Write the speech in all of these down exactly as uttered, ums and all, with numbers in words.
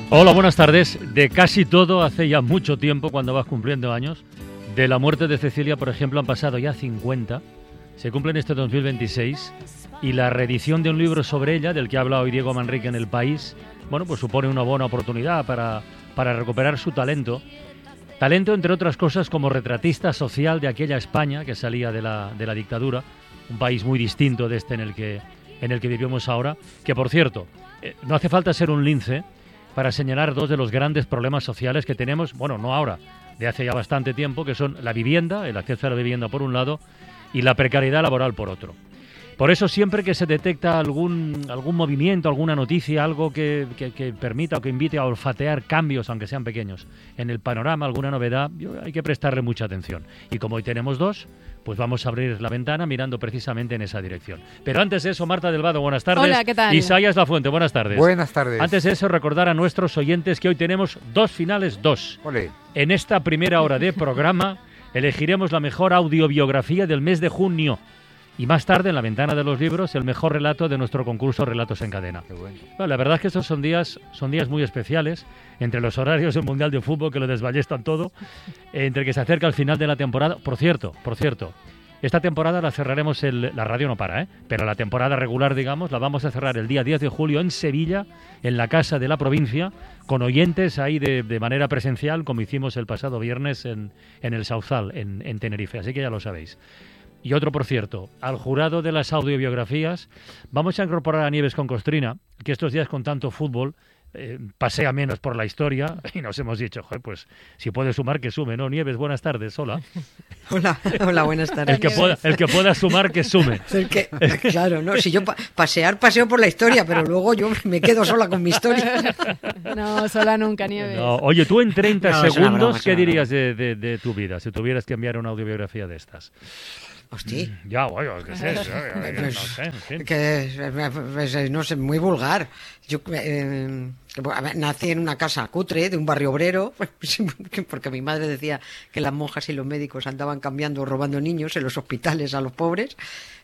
Hola, buenas tardes. De casi todo hace ya mucho tiempo, cuando vas cumpliendo años. De la muerte de Cecilia, por ejemplo, han pasado ya cincuenta. Se cumple en este dos mil veintiséis. Y la reedición de un libro sobre ella, del que ha hablado hoy Diego Manrique en El País, bueno, pues supone una buena oportunidad para, para recuperar su talento. Talento, entre otras cosas, como retratista social de aquella España que salía de la, de la dictadura. Un país muy distinto de este en el que, en el que vivimos ahora. Que, por cierto, eh, no hace falta ser un lince para señalar dos de los grandes problemas sociales que tenemos, bueno, no ahora, de hace ya bastante tiempo, que son la vivienda, el acceso a la vivienda por un lado, y la precariedad laboral por otro. Por eso, siempre que se detecta algún, algún movimiento, alguna noticia, algo que, que, que permita o que invite a olfatear cambios, aunque sean pequeños, en el panorama, alguna novedad, yo, hay que prestarle mucha atención. Y como hoy tenemos dos, pues vamos a abrir la ventana mirando precisamente en esa dirección. Pero antes de eso, Marta del Vado, buenas tardes. Hola, ¿qué tal? Isaías Lafuente, buenas tardes. Buenas tardes. Antes de eso, recordar a nuestros oyentes que hoy tenemos dos finales, dos. Olé. En esta primera hora de programa elegiremos la mejor audiobiografía del mes de junio. Y más tarde, en la ventana de los libros, el mejor relato de nuestro concurso Relatos en Cadena. Qué bueno. Bueno, la verdad es que estos son días, son días muy especiales, entre los horarios del Mundial de Fútbol, que lo desballestan todo, entre que se acerca el final de la temporada. Por cierto, por cierto, esta temporada la cerraremos, el, la radio no para, ¿eh? Pero la temporada regular, digamos, la vamos a cerrar el día diez de julio en Sevilla, en la Casa de la Provincia, con oyentes ahí de, de manera presencial, como hicimos el pasado viernes en, en el Sauzal, en, en Tenerife. Así que ya lo sabéis. Y otro, por cierto, al jurado de las audiobiografías vamos a incorporar a Nieves con Costrina, que estos días con tanto fútbol eh, pasea menos por la historia, y nos hemos dicho, joder, pues si puede sumar, que sume, ¿no? Nieves, buenas tardes, hola. Hola, hola, buenas tardes. El que pueda, el que pueda sumar, que sume. El que, claro, no, si yo pa pasear, paseo por la historia, pero luego yo me quedo sola con mi historia. No, sola nunca, Nieves. No, oye, tú en treinta No, es una segundos, broma, es ¿qué una dirías de, de, de tu vida si tuvieras que enviar una audiobiografía de estas? Hostia. Ya, bueno, ¿qué es eso? No sé, en fin. Que, pues, no sé, muy vulgar. Yo eh, a ver, nací en una casa cutre de un barrio obrero, porque mi madre decía que las monjas y los médicos andaban cambiando o robando niños en los hospitales a los pobres.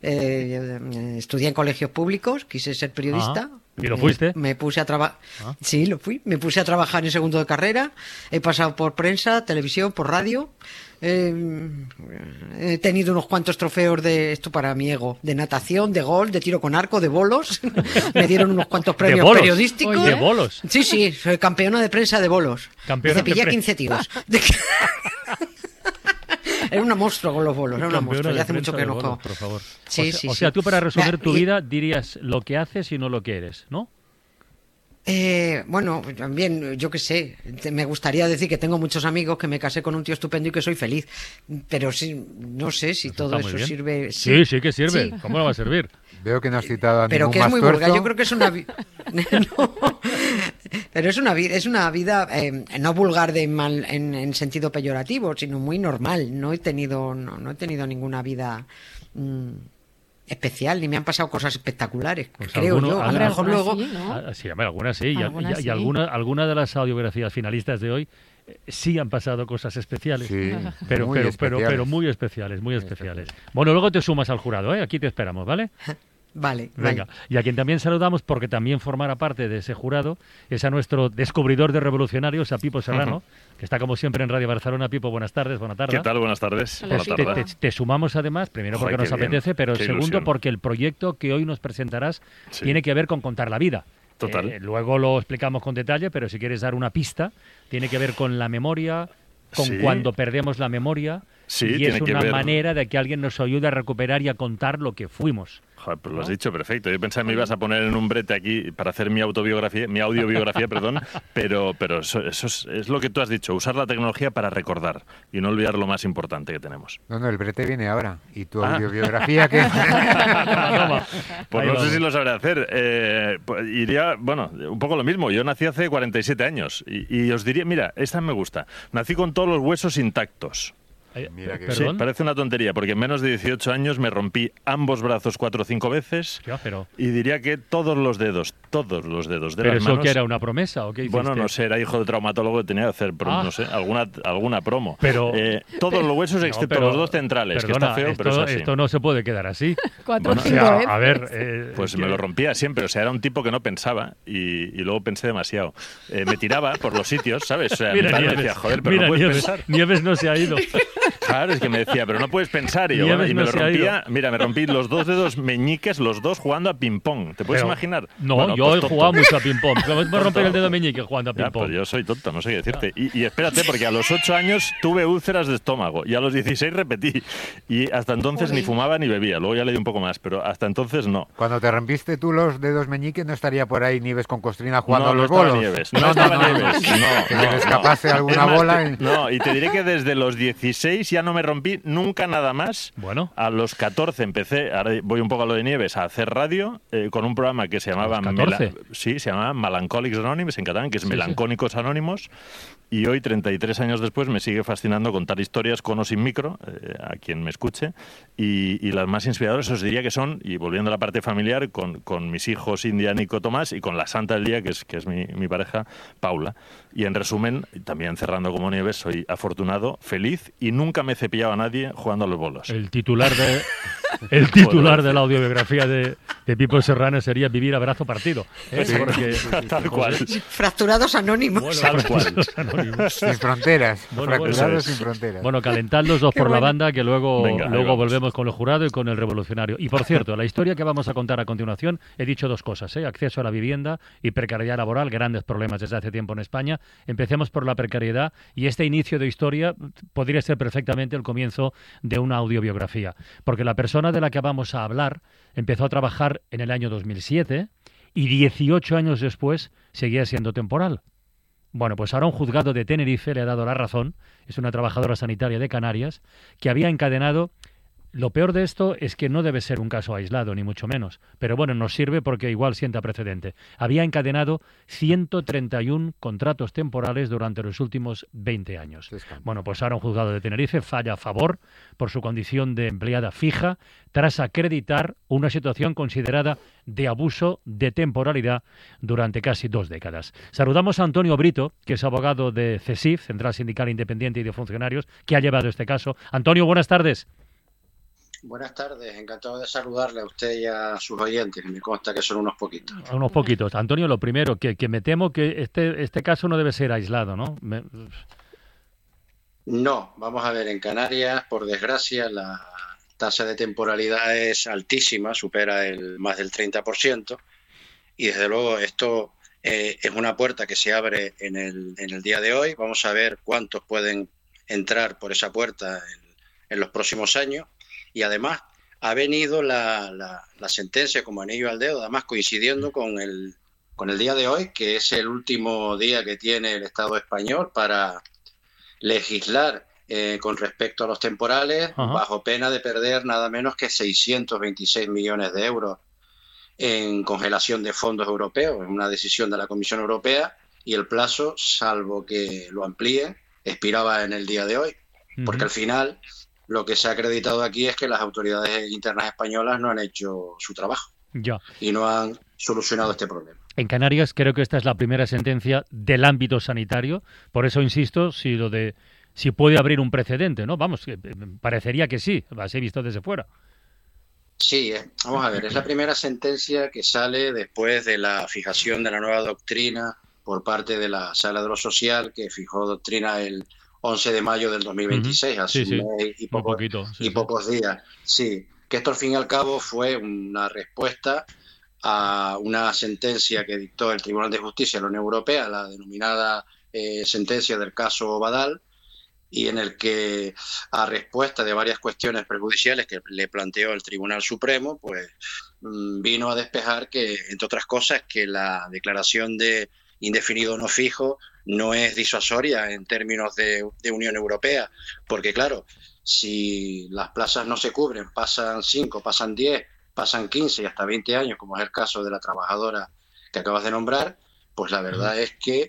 Eh, estudié en colegios públicos, quise ser periodista. Ah, ¿y lo fuiste? Me, me puse a trabajar. Ah. Sí, lo fui. Me puse a trabajar en segundo de carrera. He pasado por prensa, televisión, por radio. Eh, he tenido unos cuantos trofeos de esto para mi ego, de natación, de gol, de tiro con arco, de bolos. Me dieron unos cuantos premios ¿De bolos? periodísticos. ¿De bolos? Sí, sí, soy campeona de prensa de bolos. Campeona Me cepillé de pre- quince tiros. De que- Era una monstruo con los bolos, era una Campeona monstruo. de Ya hace mucho prensa que de no bolos, juego. por favor. Sí, o sea, sí, o sea, sí. tú para resumir Mira, tu y- vida dirías lo que haces y no lo que eres, ¿no? Eh, bueno, también, yo qué sé, te- me gustaría decir que tengo muchos amigos, que me casé con un tío estupendo y que soy feliz, pero sí, no sé si Eso todo está muy eso bien. sirve. Sí, sí que sirve. Sí. ¿Cómo no va a servir? Veo que no has citado a Pero ningún que es más muy tuerzo. vulgar, yo creo que es una vi- No, pero es una vida, es una vida eh, no vulgar de mal, en, en sentido peyorativo, sino muy normal. No he tenido, no, no he tenido ninguna vida mm, especial, ni me han pasado cosas espectaculares, Pues creo alguno- yo. A lo alguna- mejor luego. Sí, ¿no? Ah, sí, hombre, algunas sí. Y, Algunas y- y sí. alguna, alguna de las audiografías finalistas de hoy eh, sí han pasado cosas especiales. Sí, Pero, muy pero, pero, especiales. pero muy especiales, muy especiales. Bueno, luego te sumas al jurado, ¿eh? Aquí te esperamos, ¿vale? Vale, Venga, vale. y a quien también saludamos, porque también formará parte de ese jurado, es a nuestro descubridor de revolucionarios, a Pipo Serrano, que está como siempre en Radio Barcelona. Pipo, buenas tardes, buenas tardes. ¿Qué tal? Buenas tardes. Hola, Buena sí. Te, tarde. te- te sumamos además, primero porque Joder, nos qué bien. apetece, pero Qué segundo ilusión. porque el proyecto que hoy nos presentarás Sí. tiene que ver con contar la vida. Total. Eh, luego lo explicamos con detalle, pero si quieres dar una pista, tiene que ver con la memoria, con Sí. cuando perdemos la memoria, Sí, y tiene es que una ver- manera de que alguien nos ayude a recuperar y a contar lo que fuimos. Joder, pues lo has dicho perfecto. Yo pensaba que me ibas a poner en un brete aquí para hacer mi autobiografía, mi audiobiografía, perdón, pero, pero eso, eso es, es lo que tú has dicho, usar la tecnología para recordar y no olvidar lo más importante que tenemos. No, no, el brete viene ahora. ¿Y tu Ah. audiobiografía qué? Toma, toma. Pues Ahí no vamos. sé si lo sabré hacer. Eh, pues iría, bueno, un poco lo mismo. Yo nací hace cuarenta y siete años y, y os diría, mira, esta me gusta. Nací con todos los huesos intactos. Eh, Mira que- ¿Perdón? Sí, parece una tontería, porque en menos de dieciocho años me rompí ambos brazos cuatro o cinco veces Ya, pero, y diría que todos los dedos, todos los dedos de ¿pero las eso manos. qué era, una promesa o qué hiciste? Bueno, no sé, era hijo de traumatólogo y tenía que hacer, pro- Ah. no sé, alguna, alguna promo. Pero- Eh, todos los huesos No, excepto pero- los dos centrales, perdona, que está feo, esto, pero es así. esto no se puede quedar así. Cuatro O o sea, cinco veces. a ver... eh, Pues que- me lo rompía siempre, o sea, era un tipo que no pensaba y, y luego pensé demasiado. Eh, me tiraba por los sitios, ¿sabes? O sea, Mira, mi padre me Nieves, decía, joder, pero mira, no puedes Nieves, pensar. Nieves no se ha ido. Claro, es que me decía, pero no puedes pensar. Y, yo, Nieves bueno, y me no lo se ha rompía, mira, me rompí los dos dedos meñiques, los dos jugando a ping-pong. ¿Te puedes Pero- imaginar? No, Bueno, yo pues he tonto. jugado mucho a ping-pong. ¿Cómo me voy a romper el dedo meñique jugando a Ya, ping-pong? pues yo soy tonto, no sé qué decirte. Y, y espérate, porque a los ocho años tuve úlceras de estómago y a los dieciséis repetí. Y hasta entonces ni fumaba ni bebía. Luego ya le di un poco más, pero hasta entonces no. Cuando te rompiste tú los dedos meñiques, ¿no estaría por ahí Nieves con Costrina jugando no, a los no estaba bolos? Nieves. No, estaba Nieves. No, Que no, se le no. escapase alguna Es más, bola. te- y- No, y te diré que desde los dieciséis ya no me rompí nunca nada más. Bueno. A los catorce empecé, ahora voy un poco a lo de Nieves, a hacer radio eh, con un programa que se llamaba... ¿A los catorce? sí, se llamaba Melancòlics Anònims en catalán, que es Sí, sí. Melancónicos Anónimos. Y hoy, treinta y tres años después, me sigue fascinando contar historias con o sin micro, eh, a quien me escuche. Y, y las más inspiradoras os diría que son, y volviendo a la parte familiar, con, con mis hijos India, Nico, Tomás, y con la santa del día, que es, que es mi, mi pareja, Paula. Y en resumen, también cerrando como Nieves, soy afortunado, feliz y nunca me he cepillado a nadie jugando a los bolos. El titular de el titular de la audiobiografía de, de Pipo Serrano sería Vivir a brazo partido. ¿eh? Sí. Porque- Tal cual. Fracturados anónimos. Bueno, Tal cual. los anónimos. Sin fronteras. Bueno, fracturados bueno. sin fronteras. Bueno, calentad los dos Qué por la bueno. banda, que luego, Venga, ahí luego vamos. volvemos con el jurado y con el revolucionario. Y por cierto, la historia que vamos a contar a continuación, he dicho dos cosas, ¿eh? Acceso a la vivienda y precariedad laboral, grandes problemas desde hace tiempo en España. Empecemos por la precariedad y este inicio de historia podría ser perfectamente el comienzo de una audiobiografía. Porque la persona de la que vamos a hablar empezó a trabajar en el año dos mil siete y dieciocho años después seguía siendo temporal. Bueno, pues ahora un juzgado de Tenerife le ha dado la razón, es una trabajadora sanitaria de Canarias, que había encadenado... Lo peor de esto es que no debe ser un caso aislado, ni mucho menos, pero bueno, nos sirve porque igual sienta precedente. Había encadenado ciento treinta y uno contratos temporales durante los últimos veinte años. Qué escándalo. Bueno, pues ahora un juzgado de Tenerife falla a favor por su condición de empleada fija tras acreditar una situación considerada de abuso de temporalidad durante casi dos décadas. Saludamos a Antonio Brito, que es abogado de CESIF, Central Sindical Independiente y de Funcionarios, que ha llevado este caso. Antonio, buenas tardes. Buenas tardes, encantado de saludarle a usted y a sus oyentes, que me consta que son unos poquitos. A unos poquitos. Antonio, lo primero, que, que me temo que este, este caso no debe ser aislado, ¿no? Me- No, vamos a ver, en Canarias, por desgracia, la tasa de temporalidad es altísima, supera el más del treinta por ciento, y desde luego esto eh, es una puerta que se abre en el, en el día de hoy. Vamos a ver cuántos pueden entrar por esa puerta en, en los próximos años. Y además ha venido la, la, la sentencia como anillo al dedo, además coincidiendo con el, con el día de hoy, que es el último día que tiene el Estado español para legislar eh, con respecto a los temporales, Ajá. bajo pena de perder nada menos que seiscientos veintiséis millones de euros en congelación de fondos europeos, en una decisión de la Comisión Europea, y el plazo, salvo que lo amplíen, expiraba en el día de hoy, porque al final lo que se ha acreditado aquí es que las autoridades internas españolas no han hecho su trabajo Ya. y no han solucionado este problema. En Canarias creo que esta es la primera sentencia del ámbito sanitario, por eso insisto, si lo de si puede abrir un precedente, ¿no? Vamos, que, eh, parecería que sí, así visto desde fuera. Sí, eh, vamos a ver, es la primera sentencia que sale después de la fijación de la nueva doctrina por parte de la Sala de lo Social, que fijó doctrina el once de mayo del dos mil veintiséis, Ujú. hace Sí, sí. un mes y, Un poco- poquito. sí, y sí. pocos días. Sí, que esto al fin y al cabo fue una respuesta a una sentencia que dictó el Tribunal de Justicia de la Unión Europea, la denominada eh, sentencia del caso Badal, y en el que, a respuesta de varias cuestiones prejudiciales que le planteó el Tribunal Supremo, pues mm, vino a despejar que, entre otras cosas, que la declaración de indefinido no fijo no es disuasoria en términos de, de Unión Europea, porque claro, si las plazas no se cubren, pasan cinco, pasan diez, pasan quince y hasta veinte años, como es el caso de la trabajadora que acabas de nombrar, pues la verdad es que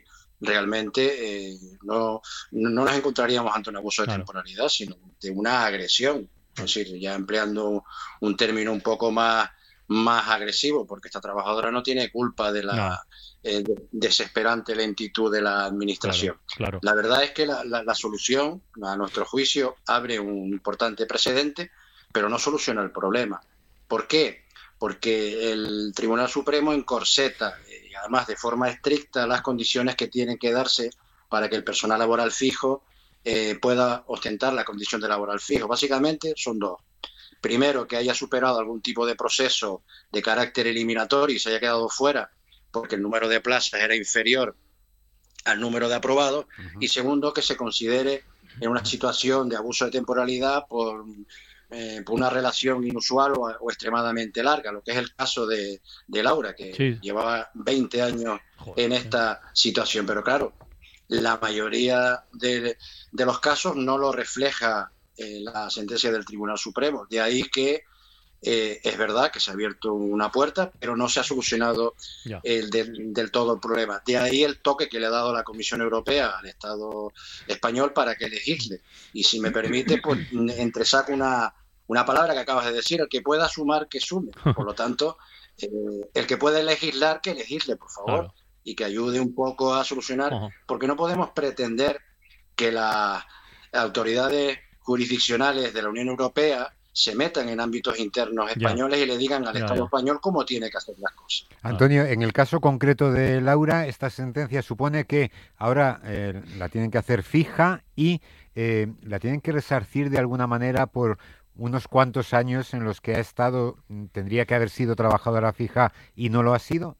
realmente eh, no, no nos encontraríamos ante un abuso de Claro. temporalidad, sino de una agresión. Es decir, ya empleando un término un poco más, más agresivo, porque esta trabajadora no tiene culpa de la No. eh, de- desesperante lentitud de la administración. Claro, claro. La verdad es que la, la- la solución, a nuestro juicio, abre un importante precedente, pero no soluciona el problema. ¿Por qué? Porque el Tribunal Supremo encorseta, eh, y además de forma estricta, las condiciones que tienen que darse para que el personal laboral fijo eh, pueda ostentar la condición de laboral fijo. Básicamente son dos. Primero, que haya superado algún tipo de proceso de carácter eliminatorio y se haya quedado fuera porque el número de plazas era inferior al número de aprobados. Uh-huh. Y segundo, que se considere en una situación de abuso de temporalidad por, eh, por una relación inusual o, o extremadamente larga, lo que es el caso de, de Laura, que sí. llevaba veinte años Joder, en esta sí. situación. Pero claro, la mayoría de, de los casos no lo refleja eh, la sentencia del Tribunal Supremo. De ahí que eh, es verdad que se ha abierto una puerta, pero no se ha solucionado el del, del todo el problema. De ahí el toque que le ha dado la Comisión Europea al Estado español para que legisle. Y si me permite, pues entresaco una, una palabra que acabas de decir: el que pueda sumar, que sume. Por lo tanto, eh, el que puede legislar, que legisle, por favor. Claro. Y que ayude un poco a solucionar, uh-huh. porque no podemos pretender que las autoridades jurisdiccionales de la Unión Europea se metan en ámbitos internos españoles ya. y le digan al ya, Estado ya. español cómo tiene que hacer las cosas. Antonio, en el caso concreto de Laura, esta sentencia supone que ahora eh, la tienen que hacer fija y eh, la tienen que resarcir de alguna manera por unos cuantos años en los que ha estado, tendría que haber sido trabajadora fija y no lo ha sido.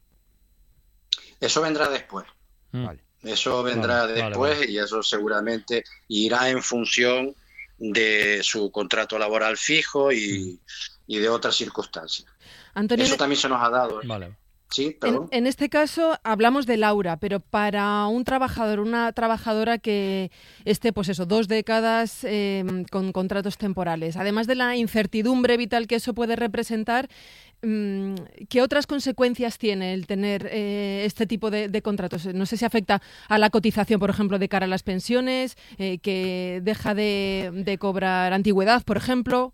Eso vendrá después. Mm. Vale. Eso vendrá vale, después vale, vale. y eso seguramente irá en función de su contrato laboral fijo y, y de otras circunstancias. Antonio, eso también se nos ha dado. ¿eh? Vale. Sí, perdón. En, en este caso hablamos de Laura, pero para un trabajador, una trabajadora que esté, pues eso, dos décadas eh, con contratos temporales, además de la incertidumbre vital que eso puede representar, ¿qué otras consecuencias tiene el tener eh, este tipo de, de contratos? No sé si afecta a la cotización, por ejemplo, de cara a las pensiones, eh, que deja de, de cobrar antigüedad, por ejemplo.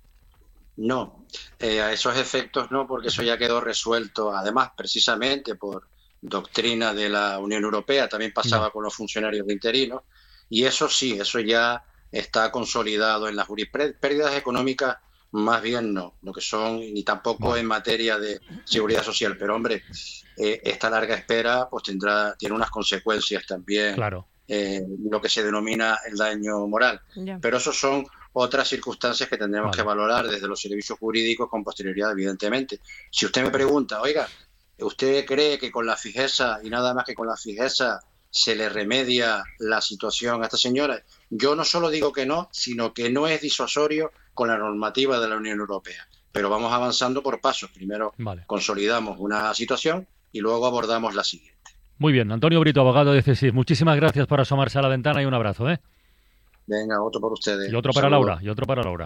No, eh, a esos efectos no, porque eso ya quedó resuelto, además, precisamente por doctrina de la Unión Europea, también pasaba no. con los funcionarios de interinos, y eso sí, eso ya está consolidado en la jurisprudencia. Pérdidas económicas más bien no, lo que son, ni tampoco bueno. en materia de seguridad social. Pero, hombre, eh, esta larga espera pues tendrá tiene unas consecuencias también, claro. eh, lo que se denomina el daño moral. Yeah. Pero eso son otras circunstancias que tendremos vale. que valorar desde los servicios jurídicos con posterioridad, evidentemente. Si usted me pregunta, oiga, ¿usted cree que con la fijeza y nada más que con la fijeza se le remedia la situación a esta señora? Yo no solo digo que no, sino que no es disuasorio con la normativa de la Unión Europea. Pero vamos avanzando por pasos. Primero vale. consolidamos una situación y luego abordamos la siguiente. Muy bien. Antonio Brito, abogado de CESIF. Muchísimas gracias por asomarse a la ventana y un abrazo, ¿eh? Venga, otro para ustedes. Y otro para Saludos. Laura, y otro para Laura.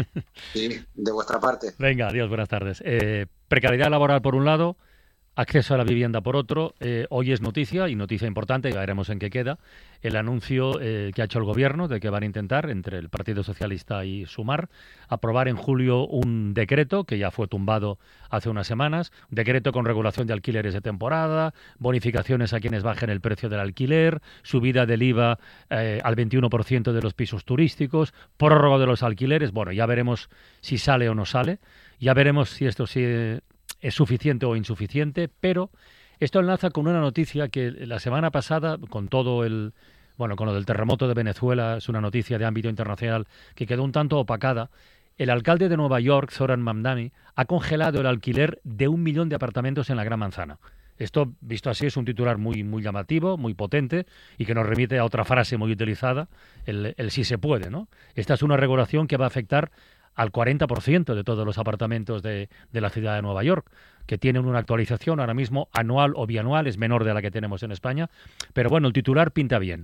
Sí, de vuestra parte. Venga, adiós, buenas tardes. Eh, precariedad laboral por un lado, acceso a la vivienda por otro. Eh, hoy es noticia, y noticia importante, ya veremos en qué queda, el anuncio eh, que ha hecho el Gobierno de que van a intentar, entre el Partido Socialista y Sumar, aprobar en julio un decreto que ya fue tumbado hace unas semanas, un decreto con regulación de alquileres de temporada, bonificaciones a quienes bajen el precio del alquiler, subida del I V A eh, al veintiuno por ciento de los pisos turísticos, prórroga de los alquileres. Bueno, ya veremos si sale o no sale, ya veremos si esto sigue es suficiente o insuficiente, pero esto enlaza con una noticia que la semana pasada, con todo el, bueno, con lo del terremoto de Venezuela, es una noticia de ámbito internacional que quedó un tanto opacada. El alcalde de Nueva York, Zoran Mamdani, ha congelado el alquiler de un millón de apartamentos en la Gran Manzana. Esto, visto así, es un titular muy, muy llamativo, muy potente y que nos remite a otra frase muy utilizada, el, el sí se puede, ¿no? Esta es una regulación que va a afectar al cuarenta por ciento de todos los apartamentos de, de la ciudad de Nueva York, que tienen una actualización ahora mismo anual o bianual, es menor de la que tenemos en España. Pero bueno, el titular pinta bien.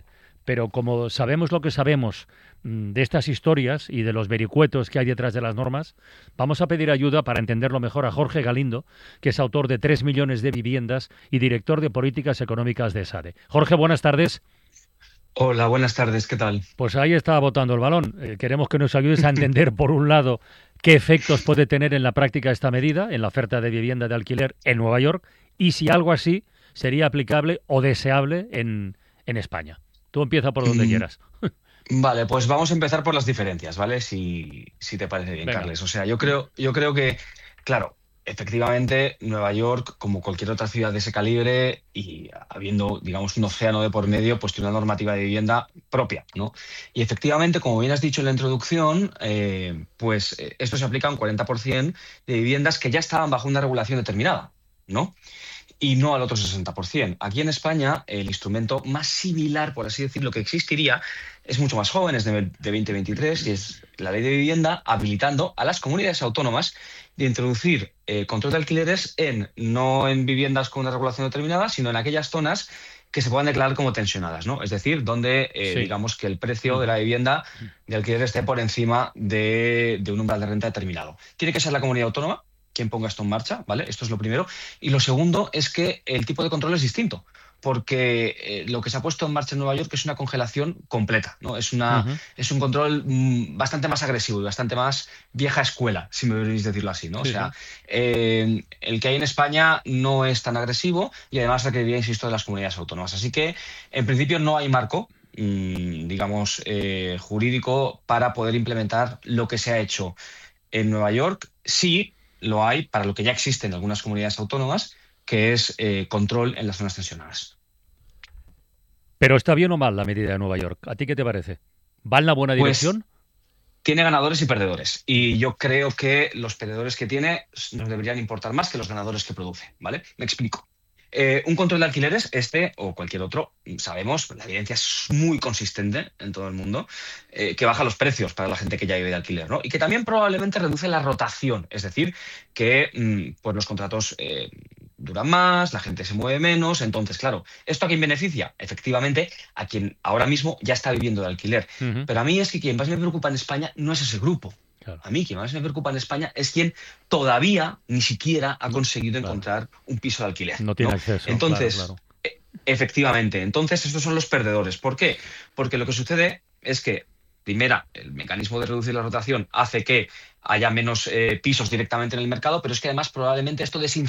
pero como sabemos lo que sabemos mmm, de estas historias y de los vericuetos que hay detrás de las normas, vamos a pedir ayuda para entenderlo mejor a Jorge Galindo, que es autor de Tres millones de viviendas y director de políticas económicas de SADE. Jorge, buenas tardes. Hola, buenas tardes, ¿qué tal? Pues ahí está botando el balón. Eh, queremos que nos ayudes a entender, por un lado, qué efectos puede tener en la práctica esta medida, en la oferta de vivienda de alquiler en Nueva York, y si algo así sería aplicable o deseable en, en España. Tú empieza por donde mm. quieras. Vale, pues vamos a empezar por las diferencias, ¿vale? Si, si te parece bien, Venga. Carles. O sea, yo creo, yo creo que, claro, efectivamente, Nueva York, como cualquier otra ciudad de ese calibre y habiendo, digamos, un océano de por medio, pues tiene una normativa de vivienda propia, ¿no? Y efectivamente, como bien has dicho en la introducción, eh, pues eh, esto se aplica a un cuarenta por ciento de viviendas que ya estaban bajo una regulación determinada, ¿no? Y no al otro sesenta por ciento. Aquí en España, el instrumento más similar, por así decirlo, que existiría es mucho más joven, es de, de veinte veintitrés, y es la ley de vivienda habilitando a las comunidades autónomas de introducir eh, control de alquileres en no en viviendas con una regulación determinada, sino en aquellas zonas que se puedan declarar como tensionadas, ¿no? Es decir, donde eh, sí. digamos que el precio de la vivienda de alquiler esté por encima de, de un umbral de renta determinado. Tiene que ser la comunidad autónoma quien ponga esto en marcha, ¿vale? Esto es lo primero. Y lo segundo es que el tipo de control es distinto, porque eh, lo que se ha puesto en marcha en Nueva York es una congelación completa, ¿no? Es, una, uh-huh. es un control mm, bastante más agresivo y bastante más vieja escuela, si me queréis decirlo así, ¿no? Sí, o sea, sí. eh, el que hay en España no es tan agresivo y además requeriría, insisto, de las comunidades autónomas. Así que, en principio, no hay marco, mmm, digamos, eh, jurídico para poder implementar lo que se ha hecho en Nueva York. Sí, lo hay para lo que ya existe en algunas comunidades autónomas, que es eh, control en las zonas tensionadas. ¿Pero está bien o mal la medida de Nueva York? ¿A ti qué te parece? ¿Va en la buena dirección? Pues tiene ganadores y perdedores. Y yo creo que los perdedores que tiene nos deberían importar más que los ganadores que produce, ¿vale? Me explico. Eh, un control de alquileres, este o cualquier otro, sabemos, la evidencia es muy consistente en todo el mundo, eh, que baja los precios para la gente que ya vive de alquiler, ¿no? Y que también probablemente reduce la rotación, es decir, que mmm, pues los contratos eh, duran más, la gente se mueve menos. Entonces, claro, ¿esto a quién beneficia? Efectivamente, a quien ahora mismo ya está viviendo de alquiler. Uh-huh. Pero a mí es que quien más me preocupa en España no es ese grupo. Claro. A mí, quien más me preocupa en España es quien todavía ni siquiera ha conseguido claro. encontrar un piso de alquiler. No tiene ¿no? acceso. Entonces, claro, claro. E- efectivamente, entonces estos son los perdedores. ¿Por qué? Porque lo que sucede es que, primera, el mecanismo de reducir la rotación hace que haya menos eh, pisos directamente en el mercado, pero es que además probablemente esto desincentiva